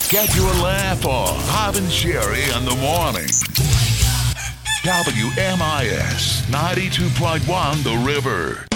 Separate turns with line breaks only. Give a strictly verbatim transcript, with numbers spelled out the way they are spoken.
Get your laugh on. Bob and Sherry in the morning. W M I S ninety-two point one The River.